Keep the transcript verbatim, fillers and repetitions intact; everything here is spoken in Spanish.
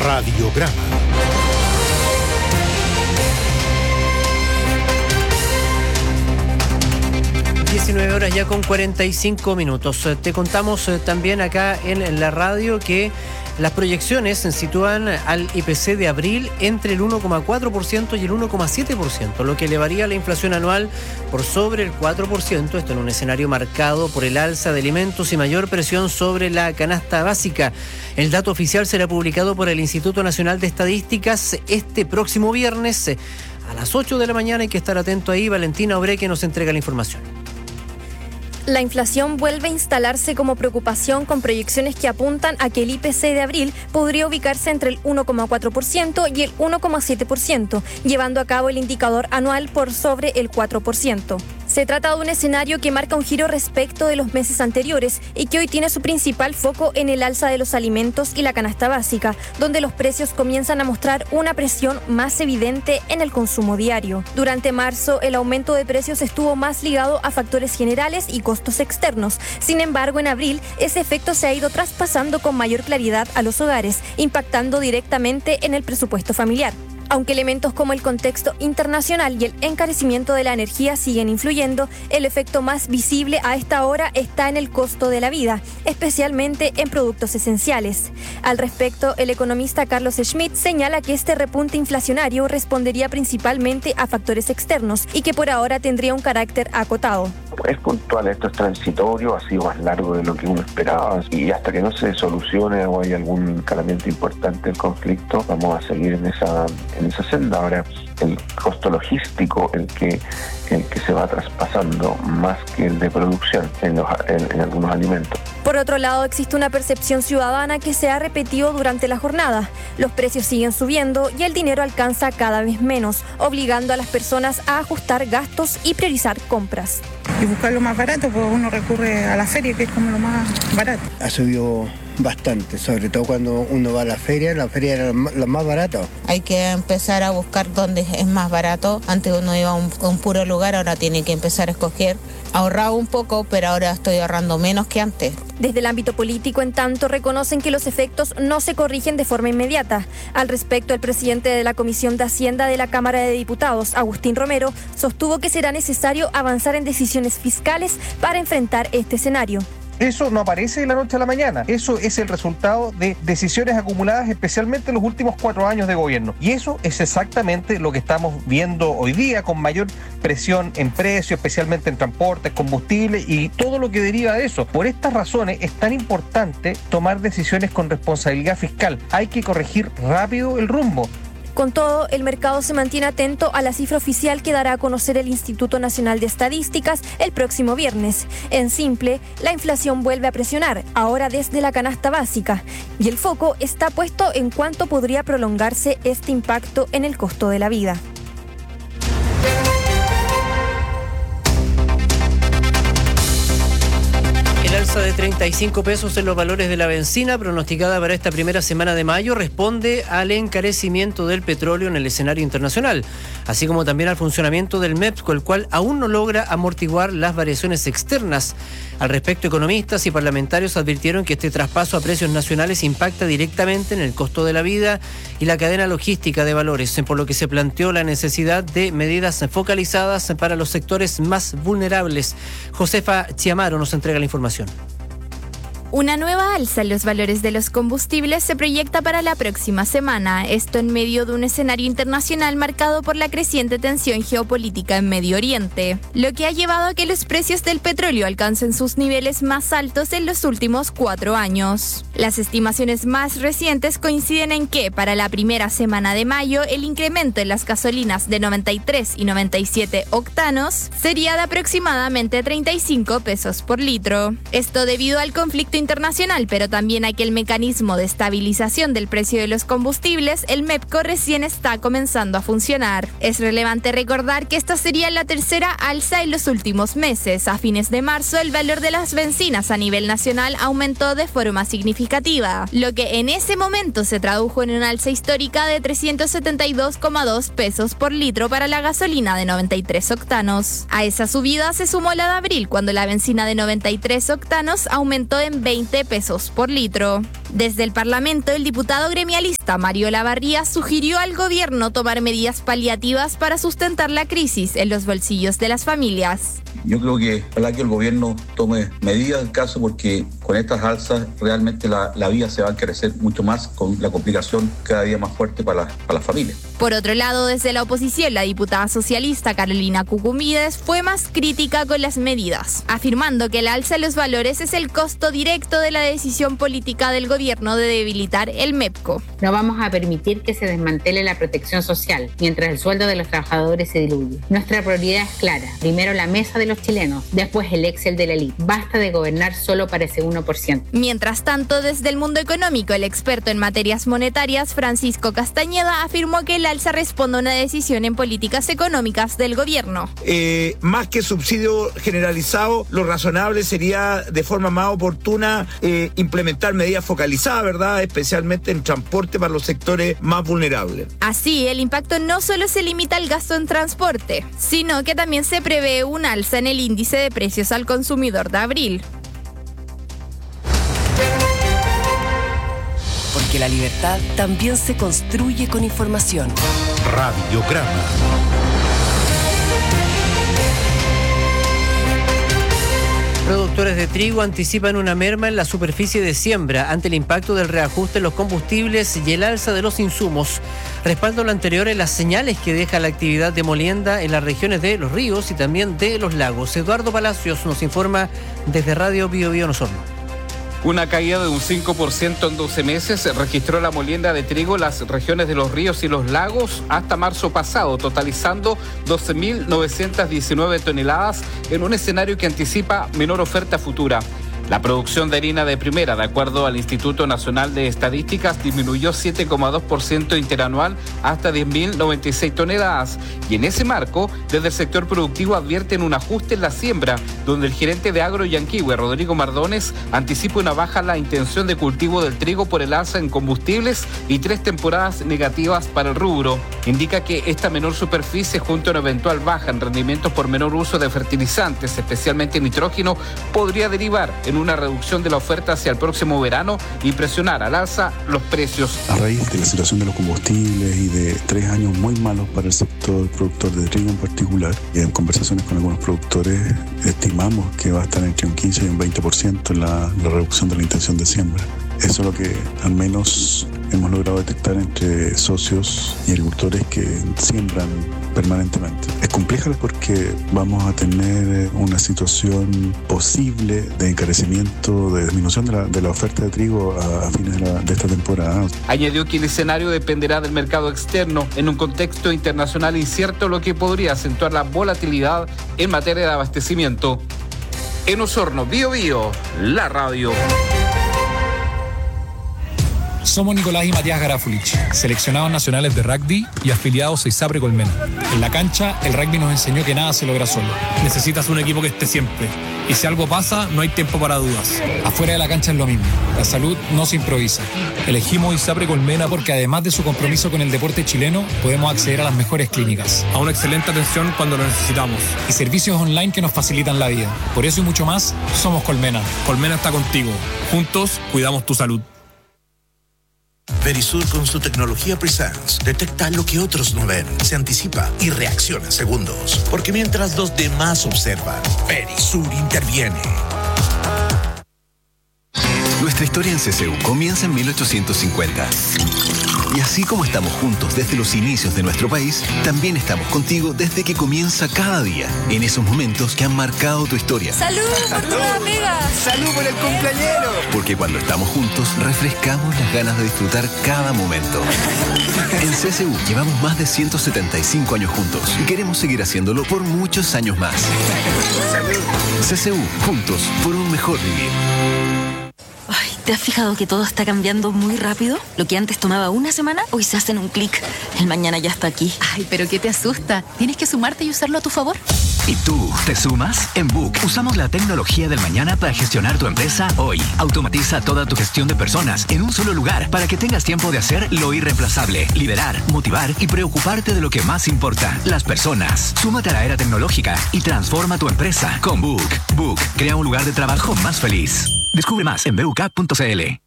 Radiograma. diecinueve horas ya con cuarenta y cinco minutos. Te contamos también acá en la radio que las proyecciones sitúan al I P C de abril entre el uno coma cuatro por ciento y el uno coma siete por ciento, lo que elevaría la inflación anual por sobre el cuatro por ciento, esto en un escenario marcado por el alza de alimentos y mayor presión sobre la canasta básica. El dato oficial será publicado por el Instituto Nacional de Estadísticas este próximo viernes a las ocho de la mañana. Hay que estar atento ahí. Valentina Obreque nos entrega la información. La inflación vuelve a instalarse como preocupación, con proyecciones que apuntan a que el I P C de abril podría ubicarse entre el uno coma cuatro por ciento y el uno coma siete por ciento, llevando a cabo el indicador anual por sobre el cuatro por ciento. Se trata de un escenario que marca un giro respecto de los meses anteriores y que hoy tiene su principal foco en el alza de los alimentos y la canasta básica, donde los precios comienzan a mostrar una presión más evidente en el consumo diario. Durante marzo, el aumento de precios estuvo más ligado a factores generales y costos externos. Sin embargo, en abril, ese efecto se ha ido traspasando con mayor claridad a los hogares, impactando directamente en el presupuesto familiar. Aunque elementos como el contexto internacional y el encarecimiento de la energía siguen influyendo, el efecto más visible a esta hora está en el costo de la vida, especialmente en productos esenciales. Al respecto, el economista Carlos Schmidt señala que este repunte inflacionario respondería principalmente a factores externos y que por ahora tendría un carácter acotado. Es puntual, esto es transitorio, ha sido más largo de lo que uno esperaba y hasta que no se solucione o hay algún calamiento importante del conflicto, vamos a seguir en esa en esa senda. Ahora, el costo logístico, el que el que se va traspasando más que el de producción en, los, en, en algunos alimentos. Por otro lado, existe una percepción ciudadana que se ha repetido durante la jornada. Los precios siguen subiendo y el dinero alcanza cada vez menos, obligando a las personas a ajustar gastos y priorizar compras. Y buscar lo más barato, pues uno recurre a la feria, que es como lo más barato. Ha subido bastante, sobre todo cuando uno va a la feria, la feria era lo más barato. Hay que empezar a buscar dónde es más barato. Antes uno iba a un, a un puro lugar, ahora tiene que empezar a escoger. Ahorraba un poco, pero ahora estoy ahorrando menos que antes. Desde el ámbito político, en tanto, reconocen que los efectos no se corrigen de forma inmediata. Al respecto, el presidente de la Comisión de Hacienda de la Cámara de Diputados, Agustín Romero, sostuvo que será necesario avanzar en decisiones fiscales para enfrentar este escenario. Eso no aparece de la noche a la mañana. Eso es el resultado de decisiones acumuladas especialmente en los últimos cuatro años de gobierno. Y eso es exactamente lo que estamos viendo hoy día, con mayor presión en precios, especialmente en transportes, combustible y todo lo que deriva de eso. Por estas razones es tan importante tomar decisiones con responsabilidad fiscal. Hay que corregir rápido el rumbo. Con todo, el mercado se mantiene atento a la cifra oficial que dará a conocer el Instituto Nacional de Estadísticas el próximo viernes. En simple, la inflación vuelve a presionar, ahora desde la canasta básica, y el foco está puesto en cuánto podría prolongarse este impacto en el costo de la vida. El alza de treinta y cinco pesos en los valores de la benzina pronosticada para esta primera semana de mayo responde al encarecimiento del petróleo en el escenario internacional, así como también al funcionamiento del MEPCO, el cual aún no logra amortiguar las variaciones externas. Al respecto, economistas y parlamentarios advirtieron que este traspaso a precios nacionales impacta directamente en el costo de la vida y la cadena logística de valores, por lo que se planteó la necesidad de medidas focalizadas para los sectores más vulnerables. Josefa Chiamaro nos entrega la información. Una nueva alza en los valores de los combustibles se proyecta para la próxima semana, esto en medio de un escenario internacional marcado por la creciente tensión geopolítica en Medio Oriente, lo que ha llevado a que los precios del petróleo alcancen sus niveles más altos en los últimos cuatro años. Las estimaciones más recientes coinciden en que para la primera semana de mayo el incremento en las gasolinas de noventa y tres y noventa y siete octanos sería de aproximadamente treinta y cinco pesos por litro. Esto debido al conflicto internacional, pero también a que el mecanismo de estabilización del precio de los combustibles, el MEPCO, recién está comenzando a funcionar. Es relevante recordar que esta sería la tercera alza en los últimos meses. A fines de marzo, el valor de las bencinas a nivel nacional aumentó de forma significativa, lo que en ese momento se tradujo en una alza histórica de trescientos setenta y dos coma dos pesos por litro para la gasolina de noventa y tres octanos. A esa subida se sumó la de abril, cuando la benzina de noventa y tres octanos aumentó en veinte pesos por litro. Desde el Parlamento, el diputado gremialista socialista Mario Lavarría sugirió al gobierno tomar medidas paliativas para sustentar la crisis en los bolsillos de las familias. Yo creo que ojalá que el gobierno tome medidas del caso, porque con estas alzas realmente la, la vida se va a encarecer mucho más, con la complicación cada día más fuerte para, la, para las familias. Por otro lado, desde la oposición, la diputada socialista Carolina Cucumides fue más crítica con las medidas, afirmando que el alza de los valores es el costo directo de la decisión política del gobierno de debilitar el MEPCO. No vamos a permitir que se desmantele la protección social mientras el sueldo de los trabajadores se diluye. Nuestra prioridad es clara. Primero la mesa de los chilenos, después el Excel de la élite. Basta de gobernar solo para ese uno por ciento. Mientras tanto, desde el mundo económico, el experto en materias monetarias Francisco Castañeda afirmó que el alza responde a una decisión en políticas económicas del gobierno. Eh, más que subsidio generalizado, lo razonable sería de forma más oportuna eh, implementar medidas focalizadas, ¿verdad? Especialmente en transporte para los sectores más vulnerables. Así, el impacto no solo se limita al gasto en transporte, sino que también se prevé un alza en el índice de precios al consumidor de abril. Porque la libertad también se construye con información. Radiograma. Productores de trigo anticipan una merma en la superficie de siembra ante el impacto del reajuste en los combustibles y el alza de los insumos. Respaldo lo anterior en las señales que deja la actividad de molienda en las regiones de los ríos y también de los lagos. Eduardo Palacios nos informa desde Radio Bio Bio Osorno. Una caída de un cinco por ciento en doce meses registró la molienda de trigo en las regiones de los ríos y los lagos hasta marzo pasado, totalizando doce mil novecientas diecinueve toneladas en un escenario que anticipa menor oferta futura. La producción de harina de primera, de acuerdo al Instituto Nacional de Estadísticas, disminuyó siete coma dos por ciento interanual hasta diez mil noventa y seis toneladas. Y en ese marco, desde el sector productivo advierten un ajuste en la siembra, donde el gerente de Agro Yanquihue, Rodrigo Mardones, anticipa una baja en la intención de cultivo del trigo por el alza en combustibles y tres temporadas negativas para el rubro. Indica que esta menor superficie, junto a una eventual baja en rendimientos por menor uso de fertilizantes, especialmente nitrógeno, podría derivar en una reducción de la oferta hacia el próximo verano y presionar al alza los precios. A raíz de la situación de los combustibles y de tres años muy malos para el sector productor de trigo en particular, y en conversaciones con algunos productores estimamos que va a estar entre un quince y un veinte por ciento la, la reducción de la intención de siembra. Eso es lo que al menos hemos logrado detectar entre socios y agricultores que siembran permanentemente. Es compleja porque vamos a tener una situación posible de encarecimiento, de disminución de la, de la oferta de trigo a, a fines de, la, de esta temporada. Añadió que el escenario dependerá del mercado externo en un contexto internacional incierto, lo que podría acentuar la volatilidad en materia de abastecimiento. En Osorno, Bio Bio, la radio. Somos Nicolás y Matías Garafulich, seleccionados nacionales de rugby y afiliados a ISAPRE Colmena. En la cancha, el rugby nos enseñó que nada se logra solo. Necesitas un equipo que esté siempre. Y si algo pasa, no hay tiempo para dudas. Afuera de la cancha es lo mismo. La salud no se improvisa. Elegimos ISAPRE Colmena porque además de su compromiso con el deporte chileno, podemos acceder a las mejores clínicas, a una excelente atención cuando lo necesitamos y servicios online que nos facilitan la vida. Por eso y mucho más, somos Colmena. Colmena está contigo. Juntos, cuidamos tu salud. Verisur, con su tecnología Presence, detecta lo que otros no ven, se anticipa y reacciona en segundos. Porque mientras los demás observan, Verisur interviene. Nuestra historia en C C U comienza en mil ochocientos cincuenta. Y así como estamos juntos desde los inicios de nuestro país, también estamos contigo desde que comienza cada día, en esos momentos que han marcado tu historia. ¡Salud por tu nueva pega! ¡Salud por el cumpleañero! Porque cuando estamos juntos, refrescamos las ganas de disfrutar cada momento. En C C U llevamos más de ciento setenta y cinco años juntos y queremos seguir haciéndolo por muchos años más. ¡Salud! C C U, juntos por un mejor vivir. Ay, ¿te has fijado que todo está cambiando muy rápido? Lo que antes tomaba una semana, hoy se hace en un clic. El mañana ya está aquí. Ay, pero ¿qué te asusta? Tienes que sumarte y usarlo a tu favor. ¿Y tú, te sumas? En Book usamos la tecnología del mañana para gestionar tu empresa hoy. Automatiza toda tu gestión de personas en un solo lugar para que tengas tiempo de hacer lo irreemplazable, liderar, motivar y preocuparte de lo que más importa, las personas. Súmate a la era tecnológica y transforma tu empresa con Book. Book crea un lugar de trabajo más feliz. Descubre más en b u k punto c l.